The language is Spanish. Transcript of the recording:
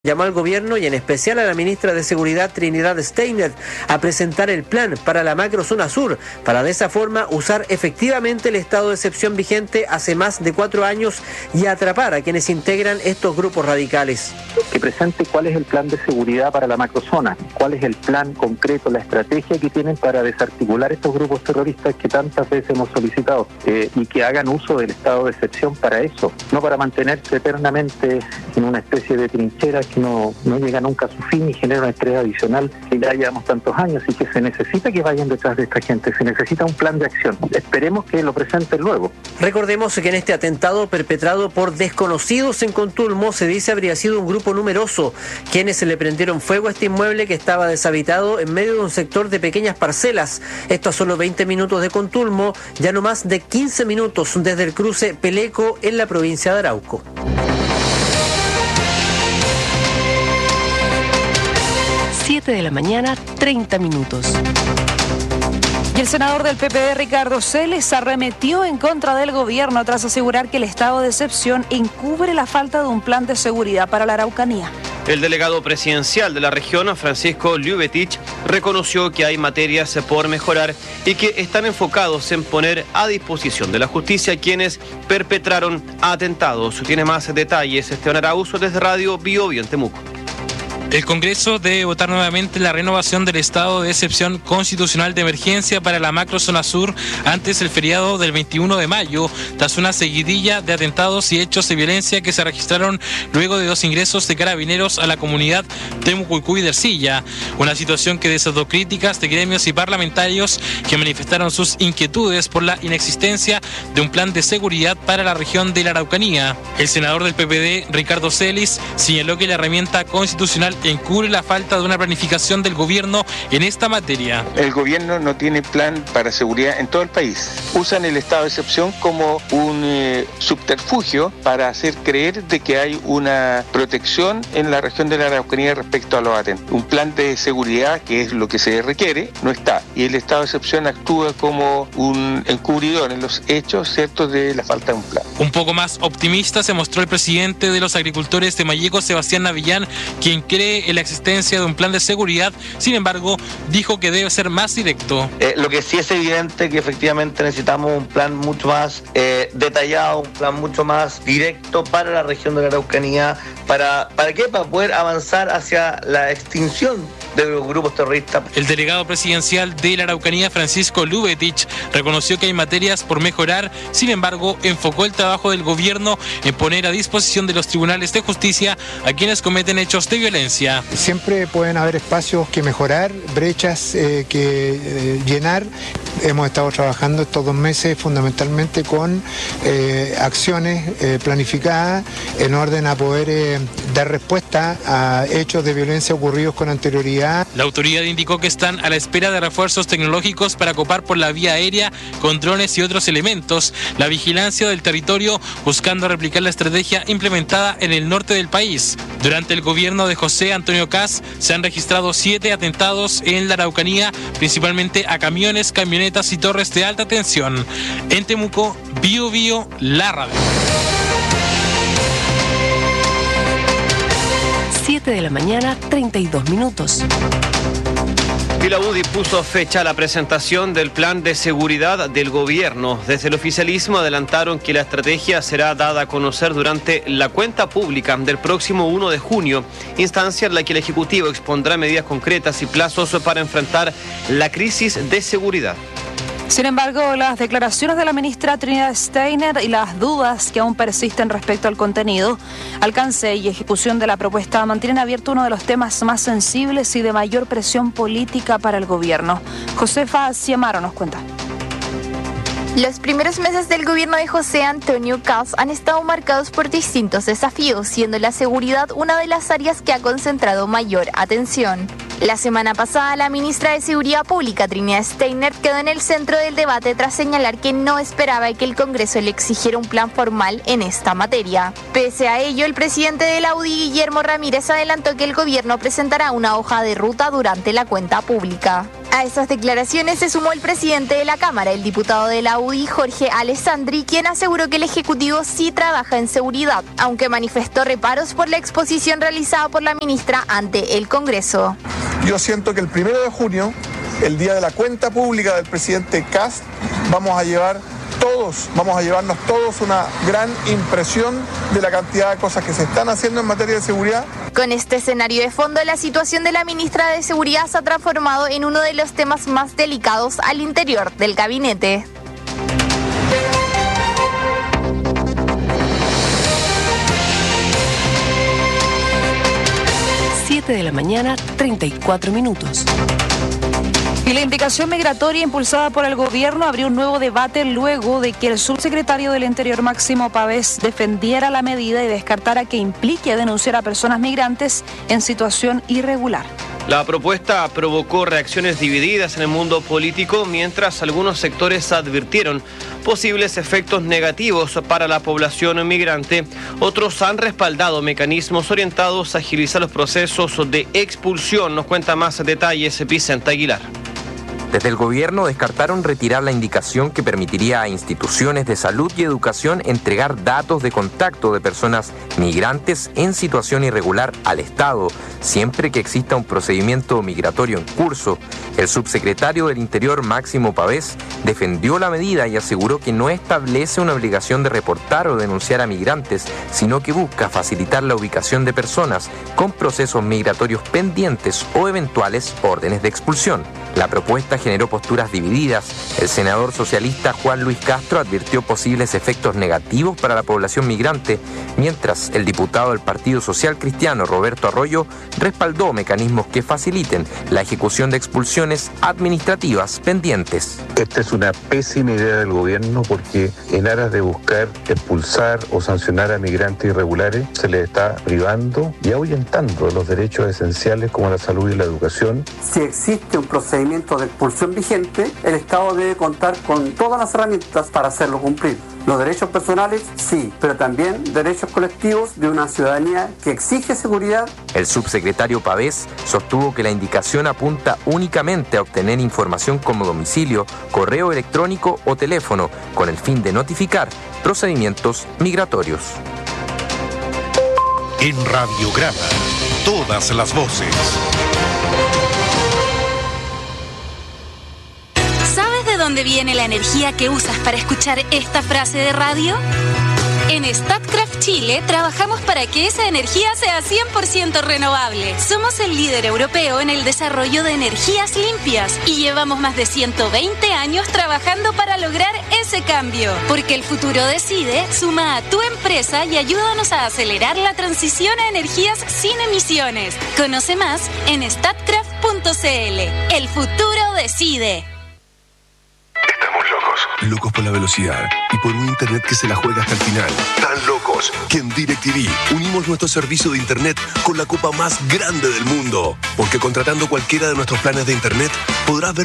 Llamó al gobierno y en especial a la ministra de Seguridad Trinidad Steiner a presentar el plan para la macrozona sur, para de esa forma usar efectivamente el estado de excepción vigente hace más de 4 años y atrapar a quienes integran estos grupos radicales. Que presente cuál es el plan de seguridad para la macrozona, cuál es el plan concreto, la estrategia que tienen para desarticular estos grupos terroristas que tantas veces hemos solicitado y que hagan uso del estado de excepción para eso, no para mantenerse eternamente en una especie de trinchera que no llega nunca a su fin y genera un estrés adicional que ya llevamos tantos años y que se necesita que vayan detrás de esta gente, se necesita un plan de acción. Esperemos que lo presenten luego. Recordemos que en este atentado perpetrado por desconocidos en Contulmo se dice habría sido un grupo numeroso quienes se le prendieron fuego a este inmueble que estaba deshabitado en medio de un sector de pequeñas parcelas. Esto a solo 20 minutos de Contulmo, ya no más de 15 minutos desde el cruce Peleco en la provincia de Arauco. 7 de la mañana, 30 minutos. Y el senador del PPD, Ricardo Celis, arremetió en contra del gobierno tras asegurar que el estado de excepción encubre la falta de un plan de seguridad para la Araucanía. El delegado presidencial de la región, Francisco Ljubetich, reconoció que hay materias por mejorar y que están enfocados en poner a disposición de la justicia quienes perpetraron atentados. Tiene más detalles Esteban Arauzo desde Radio Bio Bio en Temuco. El Congreso debe votar nuevamente la renovación del estado de excepción constitucional de emergencia para la macrozona sur antes del feriado del 21 de mayo, tras una seguidilla de atentados y hechos de violencia que se registraron luego de 2 ingresos de carabineros a la comunidad Temucuicú de Ercilla. Una situación que desató críticas de gremios y parlamentarios que manifestaron sus inquietudes por la inexistencia de un plan de seguridad para la región de la Araucanía. El senador del PPD, Ricardo Celis, señaló que la herramienta constitucional encubre la falta de una planificación del gobierno en esta materia. El gobierno no tiene plan para seguridad en todo el país. Usan el estado de excepción como un subterfugio para hacer creer de que hay una protección en la región de la Araucanía respecto a los atentados. Un plan de seguridad, que es lo que se requiere, no está. Y el estado de excepción actúa como un encubridor en los hechos, ¿cierto?, de la falta de un plan. Un poco más optimista se mostró el presidente de los agricultores de Malleco, Sebastián Navillán, quien cree en la existencia de un plan de seguridad. Sin embargo, dijo que debe ser más directo. Lo que sí es evidente que efectivamente necesitamos un plan mucho más detallado, un plan mucho más directo para la región de la Araucanía. ¿Para qué? Para poder avanzar hacia la extinción de los grupos terroristas. El delegado presidencial de la Araucanía, Francisco Ljubetich, reconoció que hay materias por mejorar. Sin embargo, enfocó el trabajo del gobierno en poner a disposición de los tribunales de justicia a quienes cometen hechos de violencia. Siempre pueden haber espacios que mejorar, brechas que llenar. Hemos estado trabajando estos 2 meses fundamentalmente con acciones planificadas en orden a poder dar respuesta a hechos de violencia ocurridos con anterioridad. La autoridad indicó que están a la espera de refuerzos tecnológicos para copar por la vía aérea con drones y otros elementos la vigilancia del territorio, buscando replicar la estrategia implementada en el norte del país. Durante el gobierno de José Antonio Kast se han registrado 7 atentados en la Araucanía, principalmente a camiones, camionetas y torres de alta tensión. En Temuco, Bio Bio, la radio. 7 de la mañana, 32 minutos. Y la UDI puso fecha a la presentación del plan de seguridad del gobierno. Desde el oficialismo adelantaron que la estrategia será dada a conocer durante la cuenta pública del próximo 1 de junio, instancia en la que el Ejecutivo expondrá medidas concretas y plazos para enfrentar la crisis de seguridad. Sin embargo, las declaraciones de la ministra Trinidad Steiner y las dudas que aún persisten respecto al contenido, alcance y ejecución de la propuesta mantienen abierto uno de los temas más sensibles y de mayor presión política para el gobierno. Josefa Ciamaro nos cuenta. Los primeros meses del gobierno de José Antonio Kast han estado marcados por distintos desafíos, siendo la seguridad una de las áreas que ha concentrado mayor atención. La semana pasada, la ministra de Seguridad Pública, Trinidad Steiner, quedó en el centro del debate tras señalar que no esperaba que el Congreso le exigiera un plan formal en esta materia. Pese a ello, el presidente de la UDI, Guillermo Ramírez, adelantó que el gobierno presentará una hoja de ruta durante la cuenta pública. A esas declaraciones se sumó el presidente de la Cámara, el diputado de la UDI, Jorge Alessandri, quien aseguró que el Ejecutivo sí trabaja en seguridad, aunque manifestó reparos por la exposición realizada por la ministra ante el Congreso. Yo siento que el 1 de junio, el día de la cuenta pública del presidente Kast, vamos a llevarnos todos una gran impresión de la cantidad de cosas que se están haciendo en materia de seguridad. Con este escenario de fondo, la situación de la ministra de Seguridad se ha transformado en uno de los temas más delicados al interior del gabinete. De la mañana, 34 minutos. Y la indicación migratoria impulsada por el gobierno abrió un nuevo debate luego de que el subsecretario del Interior, Máximo Pavés, defendiera la medida y descartara que implique denunciar a personas migrantes en situación irregular. La propuesta provocó reacciones divididas en el mundo político, mientras algunos sectores advirtieron posibles efectos negativos para la población migrante. Otros han respaldado mecanismos orientados a agilizar los procesos de expulsión. Nos cuenta más detalles Vicente Aguilar. Desde el gobierno descartaron retirar la indicación que permitiría a instituciones de salud y educación entregar datos de contacto de personas migrantes en situación irregular al Estado, siempre que exista un procedimiento migratorio en curso. El subsecretario del Interior, Máximo Pavés, defendió la medida y aseguró que no establece una obligación de reportar o denunciar a migrantes, sino que busca facilitar la ubicación de personas con procesos migratorios pendientes o eventuales órdenes de expulsión. La propuesta generó posturas divididas. El senador socialista Juan Luis Castro advirtió posibles efectos negativos para la población migrante, mientras el diputado del Partido Social Cristiano, Roberto Arroyo, respaldó mecanismos que faciliten la ejecución de expulsiones administrativas pendientes. Esta es una pésima idea del gobierno porque en aras de buscar expulsar o sancionar a migrantes irregulares se les está privando y ahuyentando de los derechos esenciales como la salud y la educación. Si existe un procedimiento de expulsión vigente, el Estado debe contar con todas las herramientas para hacerlo cumplir. Los derechos personales, sí, pero también derechos colectivos de una ciudadanía que exige seguridad. El subsecretario Pavés sostuvo que la indicación apunta únicamente a obtener información como domicilio, correo electrónico o teléfono, con el fin de notificar procedimientos migratorios. En Radiograma, todas las voces. ¿De dónde viene la energía que usas para escuchar esta frase de radio? En Statkraft Chile trabajamos para que esa energía sea 100% renovable. Somos el líder europeo en el desarrollo de energías limpias y llevamos más de 120 años trabajando para lograr ese cambio. Porque el futuro decide, suma a tu empresa y ayúdanos a acelerar la transición a energías sin emisiones. Conoce más en statkraft.cl. El futuro decide. Locos por la velocidad y por un internet que se la juega hasta el final. Tan locos que en DirecTV unimos nuestro servicio de internet con la copa más grande del mundo. Porque contratando cualquiera de nuestros planes de internet podrás ver